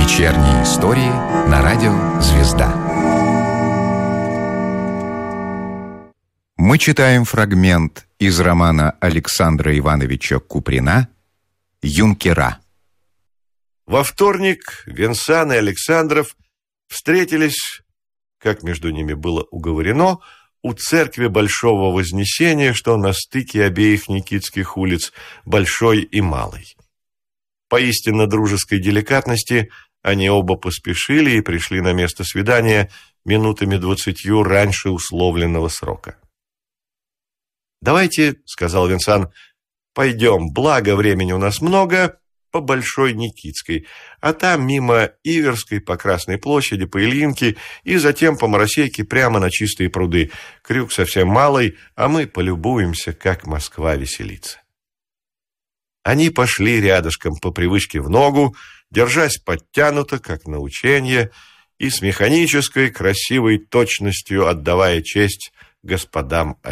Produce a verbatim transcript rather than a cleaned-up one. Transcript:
Вечерние истории на радио «Звезда». Мы читаем фрагмент из романа Александра Ивановича Куприна «Юнкера». Во вторник Венсан и Александров встретились, как между ними было уговорено, у церкви Большого Вознесения, что на стыке обеих Никитских улиц, Большой и Малой. По истинно дружеской деликатности они оба поспешили и пришли на место свидания минутами двадцатью раньше условленного срока. «Давайте, — сказал Венсан, — пойдем, благо времени у нас много, по Большой Никитской, а там мимо Иверской, по Красной площади, по Ильинке и затем по Моросейке прямо на Чистые пруды. Крюк совсем малый, а мы полюбуемся, как Москва веселится». Они пошли рядышком по привычке в ногу, держась подтянуто, как на ученье, и с механической красивой точностью отдавая честь господам